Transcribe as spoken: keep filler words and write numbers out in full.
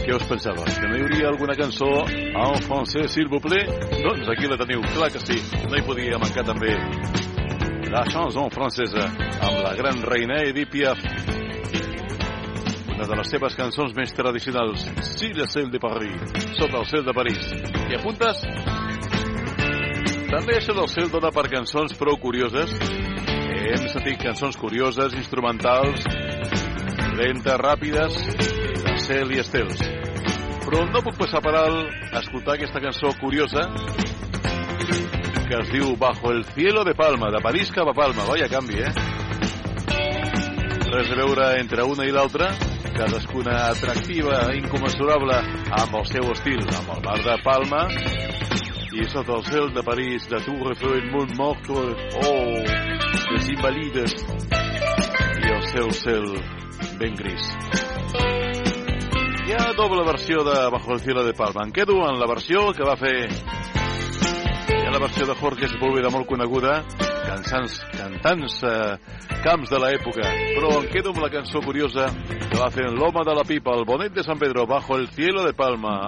Què us pensava? Que no hi hauria alguna cançó en francès, s'il vous plaît? Doncs aquí la teniu, clar que sí. No hi podia mancar també la chanson francesa amb la gran reina Edith Piaf. Una de les seves cançons més tradicionals, Si le ciel de Paris, sota el cel de París. I apuntes? També això del cel dona per cançons prou curioses. Hem sentit cançons curioses, instrumentals, lentes, ràpides, de cel i estels. Però no puc passar per alt escoltar aquesta cançó curiosa que es diu Bajo el cielo de Palma, de París cap a Palma. Vaya canvi, eh? Res a veure entre una i l'altra, cadascuna atractiva, inconmensurable, amb el seu estil, amb el mar de Palma i sota el cel de París, de Tour Eiffel, Montmartre, oh, les Invalides i el seu cel ben gris. Hi ha doble versió de Bajo el cielo de Palma. Em quedo en la versió que va fer... Hi ha la versió de Jorge Sepúlveda molt coneguda, cantants, cantants eh, camps de l'època, però em quedo amb la cançó curiosa que va fer l'home de la pipa, el Bonet de San Pedro, Bajo el cielo de Palma.